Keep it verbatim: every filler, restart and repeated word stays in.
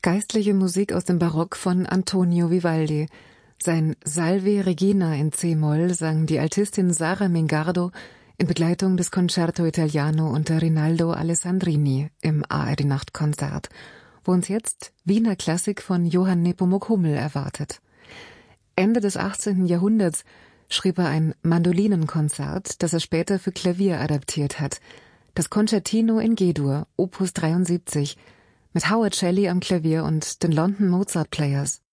Geistliche Musik aus dem Barock von Antonio Vivaldi. Sein Salve Regina in C-Moll sang die Altistin Sara Mingardo in Begleitung des Concerto Italiano unter Rinaldo Alessandrini im A R D-Nachtkonzert, wo uns jetzt Wiener Klassik von Johann Nepomuk Hummel erwartet. Ende des achtzehnten Jahrhunderts schrieb er ein Mandolinenkonzert, das er später für Klavier adaptiert hat, das Concertino in G-Dur, Opus dreiundsiebzig, mit Howard Shelley am Klavier und den London Mozart Players.